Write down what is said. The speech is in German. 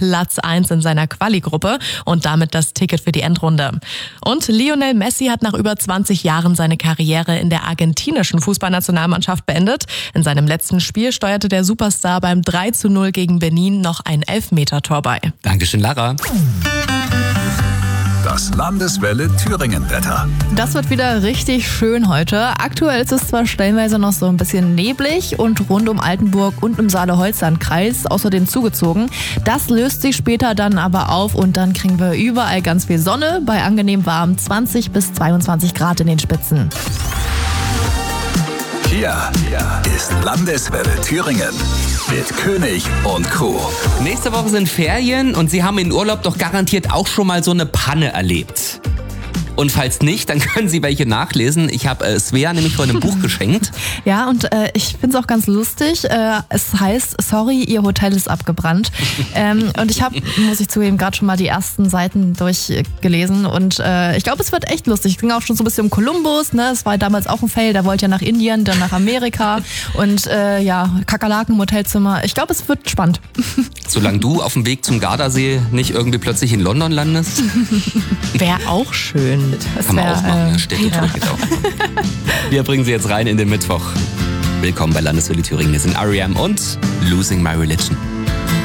Platz 1 in seiner Quali-Gruppe und damit das Ticket für die Endrunde. Und Lionel Messi hat nach über 20 Jahren seine Karriere in der argentinischen Fußballnationalmannschaft beendet. In seinem letzten Spiel steuerte der Superstar beim 3:0 gegen Benin noch ein Elfmetertor bei. Dankeschön, Lara. Das Landeswelle Thüringen-Wetter. Das wird wieder richtig schön heute. Aktuell ist es zwar stellenweise noch so ein bisschen neblig und rund um Altenburg und im Saale-Holzland-Kreis außerdem zugezogen. Das löst sich später dann aber auf und dann kriegen wir überall ganz viel Sonne bei angenehm warm 20 bis 22 Grad in den Spitzen. Hier ist Landeswelle Thüringen mit König und Co. Nächste Woche sind Ferien und Sie haben in Urlaub doch garantiert auch schon mal so eine Panne erlebt. Und falls nicht, dann können Sie welche nachlesen. Ich habe Svea nämlich vor einem Buch geschenkt. Ja, und ich finde es auch ganz lustig. Es heißt, sorry, Ihr Hotel ist abgebrannt. Und ich habe, muss ich zugeben, gerade schon mal die ersten Seiten durchgelesen. Und ich glaube, es wird echt lustig. Es ging auch schon so ein bisschen um Kolumbus. Ne? Es war damals auch ein Fail. Der wollte ja nach Indien, dann nach Amerika. Und Kakerlaken im Hotelzimmer. Ich glaube, es wird spannend. Solange du auf dem Weg zum Gardasee nicht irgendwie plötzlich in London landest. Wäre auch schön. Kann man auch machen, Städtetour geht auch. Wir bringen Sie jetzt rein in den Mittwoch. Willkommen bei Landeswelle Thüringen. Wir sind R.E.M. und Losing My Religion.